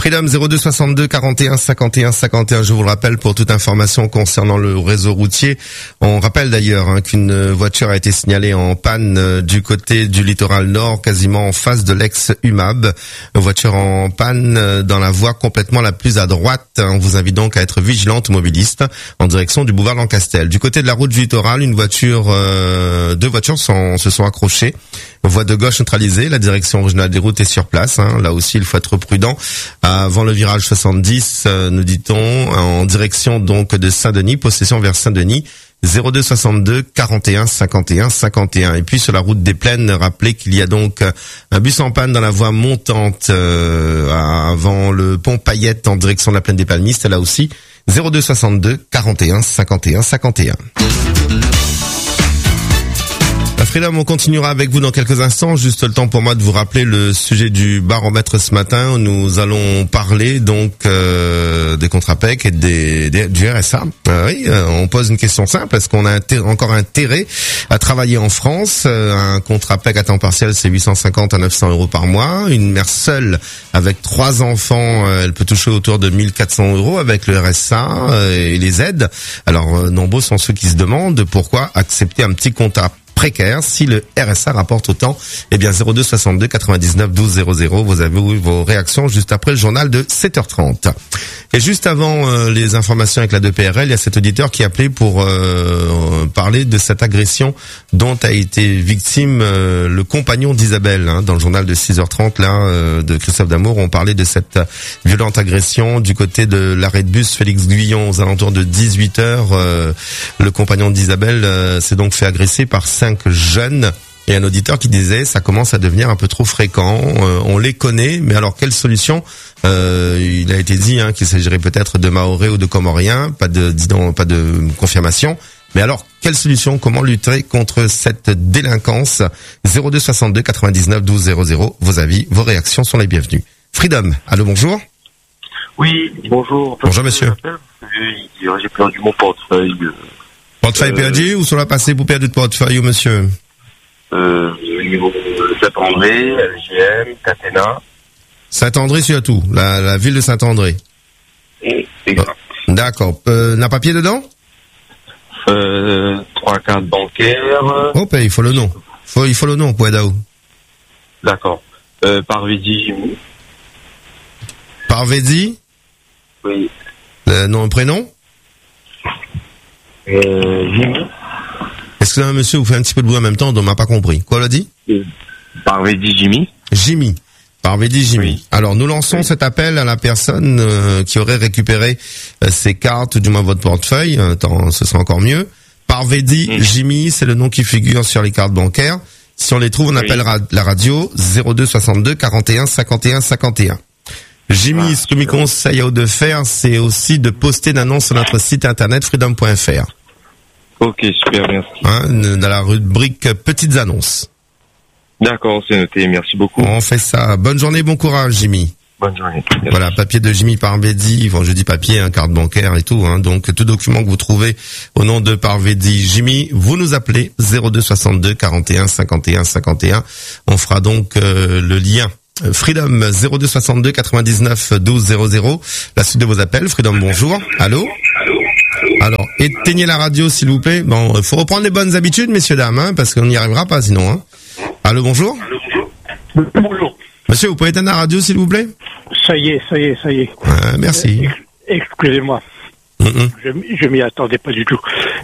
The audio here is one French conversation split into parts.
Freedom 02 62 41 51 51. Je vous le rappelle pour toute information concernant le réseau routier. On rappelle d'ailleurs qu'une voiture a été signalée en panne du côté du littoral nord, quasiment en face de l'ex-UMAB. Une voiture en panne dans la voie complètement la plus à droite. On vous invite donc à être vigilant automobiliste en direction du boulevard Lancastel. Du côté de la route du littoral, deux voitures se sont accrochées. Voie de gauche neutralisée, la direction régionale des routes est sur place. Là aussi, il faut être prudent. Avant le virage 70, nous dit-on, en direction donc de Saint-Denis, possession vers Saint-Denis, 02 62 41 51 51. Et puis sur la route des Plaines, rappelez qu'il y a donc un bus en panne dans la voie montante avant le pont Payette en direction de la Plaine des Palmistes. Là aussi, 02 62 41 51 51. Freedom, on continuera avec vous dans quelques instants. Juste le temps pour moi de vous rappeler le sujet du baromètre ce matin. Nous allons parler donc des contrats PEC et du RSA. On pose une question simple. Est-ce qu'on a encore intérêt à travailler en France? Un contrat PEC à temps partiel, c'est 850 à 900 euros par mois. Une mère seule avec 3 enfants, elle peut toucher autour de 1400 euros avec le RSA et les aides. Alors, nombreux sont ceux qui se demandent pourquoi accepter un petit contrat précaire si le RSA rapporte autant. Eh bien 02 62 99 12 00, vous avez vos réactions juste après le journal de 7h30. Et juste avant les informations avec la 2PRL, il y a cet auditeur qui a appelé pour parler de cette agression dont a été victime le compagnon d'Isabelle. Dans le journal de 6h30 de Christophe Damour, on parlait de cette violente agression du côté de l'arrêt de bus Félix Guyon aux alentours de 18h. Le compagnon d'Isabelle s'est donc fait agresser par 5 jeunes. Et un auditeur qui disait ça commence à devenir un peu trop fréquent, on les connaît, mais alors quelle solution? Il a été dit qu'il s'agirait peut-être de Mahorais ou de Comoriens, pas de confirmation. Mais alors quelle solution? Comment lutter contre cette délinquance? 02 62 99 12 00. Vos avis, vos réactions sont les bienvenues. Freedom, allô, bonjour. Oui, bonjour. Bonjour monsieur. J'ai perdu mon portefeuille perdu ou sur la passée pour perdre de portefeuille, monsieur? Au niveau de Saint-André, LGM, Catena. Saint-André surtout, la ville de Saint-André. Exact. D'accord. N'a papier dedans? 3 cartes bancaires. Oh, il faut le nom. Il faut le nom, Pouedaou. D'accord. Parvedi Jimmy. Parvedi? Oui. Nom et prénom? Jimmy. Excusez-moi monsieur, vous faites un petit peu de bruit en même temps, on m'a pas compris. Quoi l'a dit? Parvedi Jimmy. Jimmy. Parvedi Jimmy. Oui. Alors nous lançons cet appel à la personne qui aurait récupéré ses cartes, ou du moins votre portefeuille. Ce sera encore mieux. Parvedi Jimmy, c'est le nom qui figure sur les cartes bancaires. Si on les trouve, on appellera la radio 02 62 41 51 51. Jimmy, ce que me conseille de faire, c'est aussi de poster une annonce sur notre site internet freedom.fr. Ok, super, merci. Dans la rubrique petites annonces. D'accord, c'est noté, merci beaucoup. On fait ça. Bonne journée, bon courage, Jimmy. Bonne journée. Merci. Voilà, papier de Jimmy Parvedi. Bon, je dis papier, carte bancaire et tout. Donc, tout document que vous trouvez au nom de Parvedi Jimmy, vous nous appelez 02 62 41 51 51. On fera donc le lien. Freedom 02 62 99 12 00. La suite de vos appels. Freedom, bonjour. Allô? Alors, éteignez la radio, s'il vous plaît. Bon, faut reprendre les bonnes habitudes, messieurs, dames, parce qu'on n'y arrivera pas sinon. Allô, bonjour. Bonjour. Monsieur, vous pouvez éteindre la radio, s'il vous plaît? Ça y est. Merci. Excusez-moi. Je m'y attendais pas du tout.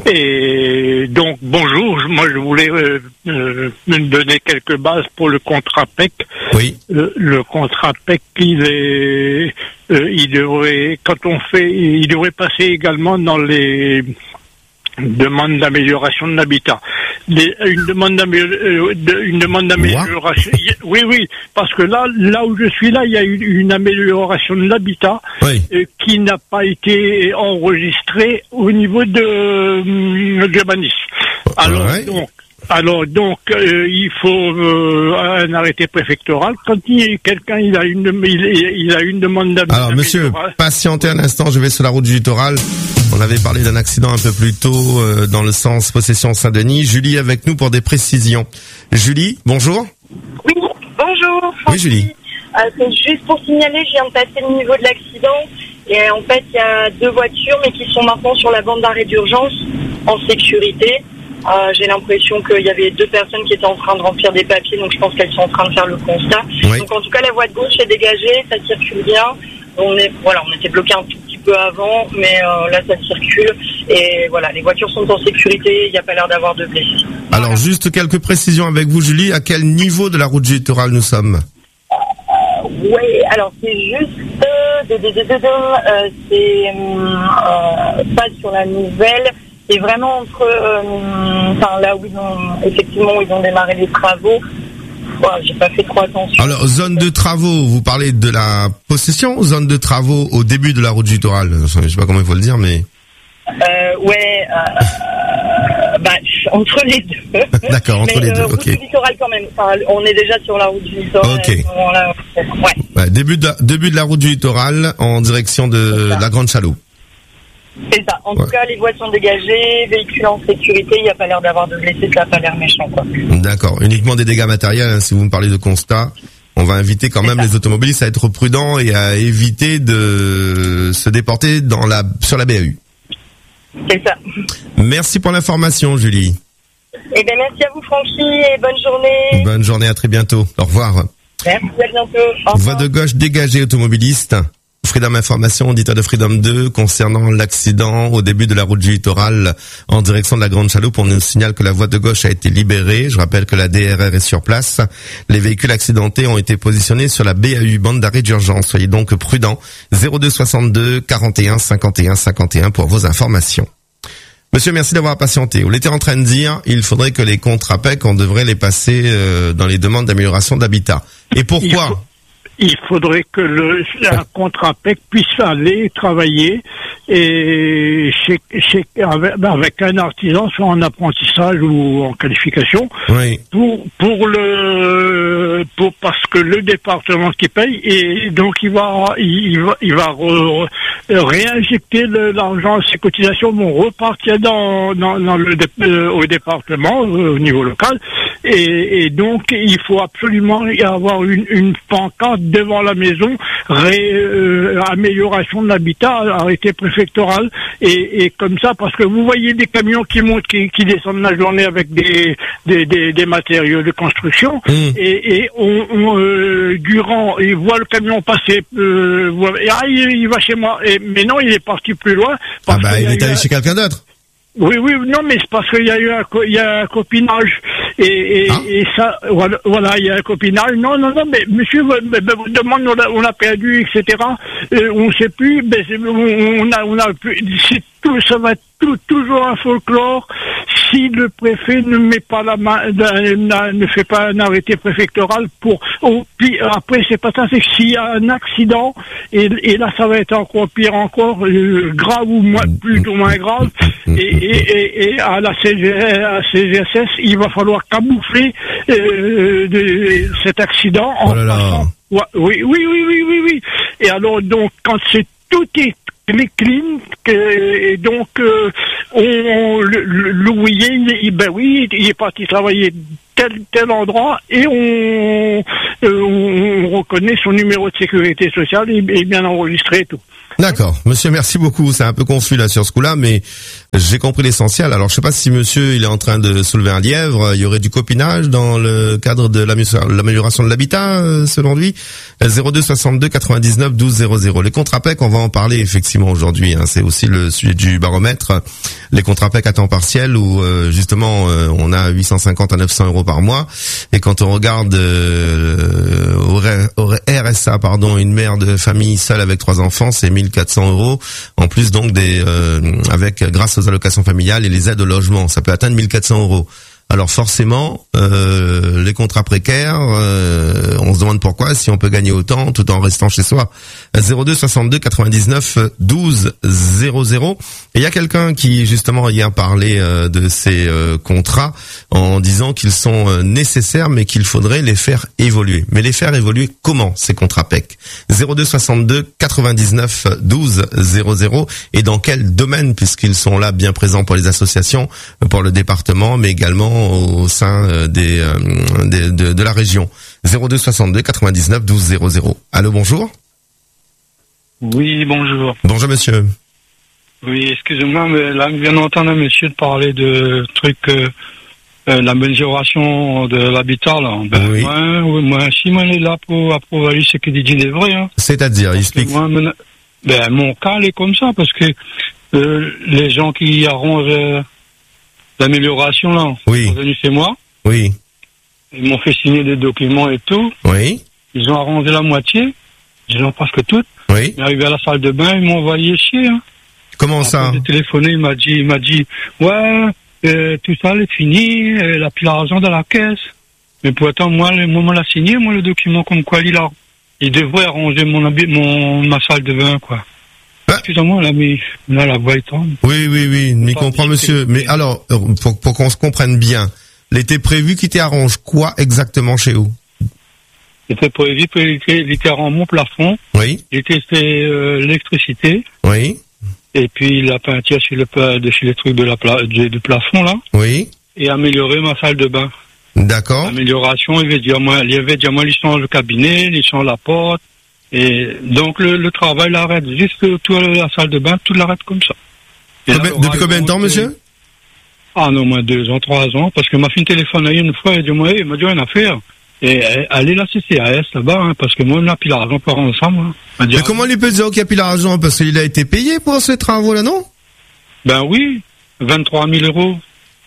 Et donc, bonjour. Moi, je voulais me donner quelques bases pour le contrat PEC. Oui. Le contrat PEC, il devrait passer également dans les demandes d'amélioration de l'habitat. Une demande d'amélioration. Oui, parce que là où je suis il y a une amélioration de l'habitat qui n'a pas été enregistrée au niveau de l'urbanisme. Alors donc, il faut un arrêté préfectoral. Quand quelqu'un il a une demande d'amélioration. Alors monsieur, patientez un instant, je vais sur la route du littoral. On avait parlé d'un accident un peu plus tôt dans le sens possession Saint-Denis. Julie est avec nous pour des précisions. Julie, bonjour. Oui, bonjour. Oui, Julie. C'est juste pour signaler, je viens de passer le niveau de l'accident. Et en fait, il y a 2 voitures, mais qui sont maintenant sur la bande d'arrêt d'urgence, en sécurité. J'ai l'impression qu'il y avait 2 personnes qui étaient en train de remplir des papiers, donc je pense qu'elles sont en train de faire le constat. Oui. Donc en tout cas, la voie de gauche est dégagée, ça circule bien. On était bloqué un tout petit peu avant, mais là ça circule. Et voilà, les voitures sont en sécurité, il n'y a pas l'air d'avoir de blessés. Alors juste quelques précisions avec vous, Julie. À quel niveau de la route du littoral nous sommes? Oui, alors c'est juste c'est pas sur la nouvelle, c'est vraiment entre là où ils ont démarré les travaux. J'ai pas fait trop attention. Alors zone de travaux, vous parlez de la possession ou zone de travaux au début de la route du littoral? Je sais pas comment il faut le dire, mais entre les deux. D'accord, entre les deux. Route du littoral quand même. On est déjà sur la route du littoral. Ok. Ouais, début de la route du littoral en direction de la Grande Chaloupe. C'est ça. En tout cas, les voies sont dégagées, véhicules en sécurité. Il n'y a pas l'air d'avoir de blessés, ça n'a pas l'air méchant, quoi. D'accord. Uniquement des dégâts matériels. Hein, si vous me parlez de constat, on va inviter quand même les automobilistes à être prudents et à éviter de se déporter sur la BAU. C'est ça. Merci pour l'information, Julie. Eh bien, merci à vous, Francky, et bonne journée. Bonne journée, à très bientôt. Au revoir. Merci, à bientôt. Voie de gauche dégagée, automobiliste. Freedom Information, auditeur de Freedom 2, concernant l'accident au début de la route du littoral en direction de la Grande Chaloupe. On nous signale que la voie de gauche a été libérée. Je rappelle que la DRR est sur place. Les véhicules accidentés ont été positionnés sur la BAU, bande d'arrêt d'urgence. Soyez donc prudents. 02 62 41 51 51 pour vos informations. Monsieur, merci d'avoir patienté. Vous l'étiez en train de dire, il faudrait que les contrats PEC, on devrait les passer dans les demandes d'amélioration d'habitat. Et pourquoi? Il faudrait que un contrat PEC puisse aller travailler et avec un artisan, soit en apprentissage ou en qualification, oui. Parce que le département qui paye, et donc il va réinjecter l'argent, ces cotisations vont repartir au département, au niveau local, et donc il faut absolument y avoir une pancarte devant la maison, amélioration de l'habitat, arrêté préfectoral, et comme ça, parce que vous voyez des camions qui montent, qui descendent la journée avec des matériaux de construction, et durant, il voit le camion passer, il va chez moi, mais non, il est parti plus loin. Il est allé chez quelqu'un d'autre. Oui, non, mais c'est parce qu'il y a eu un copinage. Et ça, voilà, il y a un copinage. Non, mais monsieur, vous demande, on a perdu, etc. On sait plus, on a plus, c'est tout, ça va être toujours un folklore. Si le préfet ne met pas la main, ne fait pas un arrêté préfectoral puis après, c'est pas ça, c'est que s'il y a un accident, et là, ça va être encore pire encore, grave ou plus ou moins grave, et à la CGSS, il va falloir camoufler cet accident en passant. Oui. Et alors, donc, quand tout est clean, et donc l'ouvrier, il est parti travailler tel endroit, et on reconnaît son numéro de sécurité sociale, et bien enregistré et tout. D'accord. Monsieur, merci beaucoup. C'est un peu confus là sur ce coup-là, mais j'ai compris l'essentiel. Alors, je sais pas si monsieur, il est en train de soulever un lièvre. Il y aurait du copinage dans le cadre de l'amélioration de l'habitat, selon lui. 02 62 99 12 00. Les contrats PEC, on va en parler effectivement aujourd'hui. C'est aussi le sujet du baromètre. Les contrats PEC à temps partiel où, justement, on a 850 à 900 euros par mois. Et quand on regarde au RSA, une mère de famille seule avec 3 enfants, c'est 1400 euros. En plus, donc, grâce aux allocations familiales et les aides au logement, ça peut atteindre 1400 euros. Alors forcément, les contrats précaires, on se demande pourquoi, si on peut gagner autant tout en restant chez soi. 02 62 99 12 00. Et il y a quelqu'un qui justement hier parlait de ces contrats en disant qu'ils sont nécessaires, mais qu'il faudrait les faire évoluer. Mais les faire évoluer comment, ces contrats PEC? 02 62 99 12 00. Et dans quel domaine, puisqu'ils sont là bien présents pour les associations, pour le département, mais également au sein de la région. 02 62 99 12 00. Allô, bonjour. Oui, bonjour. Bonjour, monsieur. Oui, excusez-moi, mais là, je viens d'entendre un monsieur parler de trucs, l'amélioration de l'habitat, là. Ben, oui. Moi, si moi, est là pour approuver ce que dit est vrai, hein. C'est-à-dire, explique. Moi, mon cas, est comme ça, parce que, les gens qui arrangent, l'amélioration, là, oui. sont venus chez moi. Oui. Ils m'ont fait signer des documents et tout. Oui. Ils ont arrangé la moitié. Disons presque tout. Oui. Mais arrivé à la salle de bain, ils m'ont envoyé chier, hein. Comment ça? J'ai téléphoné, il m'a dit, ouais, tout ça, c'est fini, il a plus l'argent dans la caisse. Mais pourtant, moi, le moment l'a signé, moi, le document comme quoi il devrait arranger ma salle de bain, quoi. Excusez-moi, là, la voix est tendre. Oui, mais comprends, monsieur. Mais alors, pour qu'on se comprenne bien, il était prévu qu'il t'arrange quoi exactement chez vous? Il était prévu qu'il était en mon plafond. Oui. Il était fait l'électricité. Oui. Et puis la peinture sur les trucs du plafond, là. Oui. Et améliorer ma salle de bain. D'accord. Amélioration, il y avait déjà il change le cabinet, il change la porte. Et donc le travail l'arrête. Juste toute la salle de bain, tout l'arrête comme ça. Depuis combien de temps, monsieur? Ah non, moins 2 ans, 3 ans. Parce que ma fille téléphone une fois, elle m'a dit une affaire. Et allez la CCAS là-bas, hein, parce que moi, on n'a plus l'argent pour ensemble. Hein. Mais comment il peut dire qu'il n'y a plus l'argent? Parce qu'il a été payé pour ces travaux-là, non? Ben oui, 23 000 euros.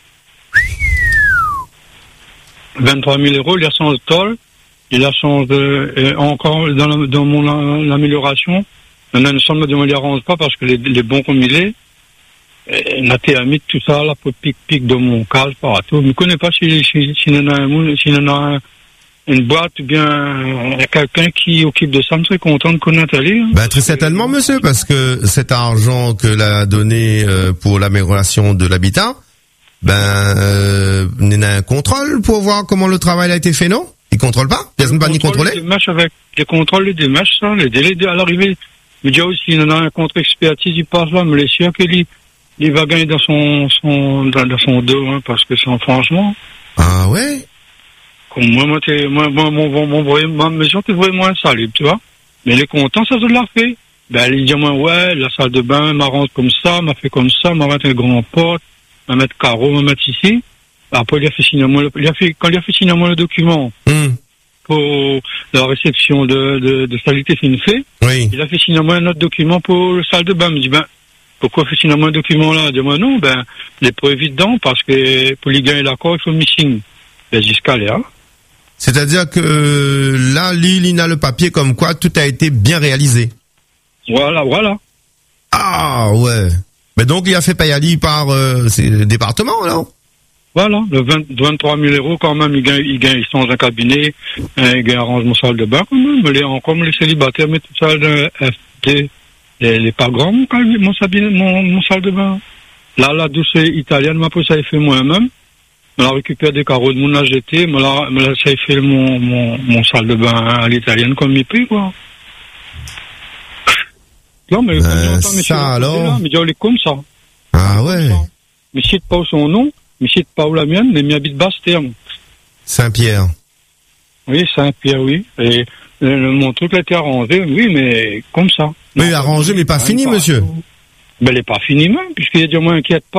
23 000 euros, il a changé de tôle, il a changé encore dans mon amélioration. Maintenant, nous sommes il arrange pas parce que les bons comme il est, la thermite, tout ça, là, pour pic de mon case, partout. Je ne connais pas si on a une boîte ou bien quelqu'un qui occupe de ça, je serais content de connaître aller. Hein. Ben, très certainement, monsieur, parce que cet argent que l'a donné pour l'amélioration de l'habitat, il y a un contrôle pour voir comment le travail a été fait, non? Il contrôle pas? Personne ne va ni contrôler? Les contrôles, les démarches, ça, les délais à l'arrivée. Mais déjà aussi, il y en a un contre-expertise, il passe là, mais les sûr qu'il va gagner dans son dos, hein, parce que c'est franchement. Ah ouais? Comme ma maison, t'es vraiment insalubre, tu vois. Mais les contents, ça se l'a fait. Ben, il dit, ouais, la salle de bain m'arrange comme ça, m'a fait comme ça, m'a mettre un grand porte, m'a mettre carreau, m'a mettre ici. Après, quand il a fait signer le document, pour la réception de saleté c'est une fait, oui. Il a fait signer un autre document pour la salle de bain. Il me dit, pourquoi fait signer un document là? Il dit, non, les preuves dedans, parce que pour les gagner l'accord, il faut missing. Ben, jusqu'à là. C'est-à-dire que là, il a le papier comme quoi tout a été bien réalisé. Voilà. Ah ouais. Mais donc il a fait payer par le département, là. Voilà, le 23 000 euros quand même, il change un cabinet, il gagne arrange mon salle de bain quand même, comme les célibataires mettent tout ça dans FT, les pas grands, mon salle de bain. Là, la douce italienne, m'a pris ça et fait moi-même. Je la récupère des carreaux de mon AGT, me la ça fait mon salle de bain à l'italienne comme il paye, quoi. Non, mais ça alors. Mais il est comme ça. Ah ouais. Mais cite pas son nom, mais cite pas où la mienne, mais m'habite Basse-Terme. Saint-Pierre. Oui, Saint-Pierre, oui. Et mon truc a été arrangé, oui, mais comme ça. Oui, arrangé, mais pas fini, monsieur. Ben, il n'est pas fini même, puisqu'il a dit, moi, inquiète pas.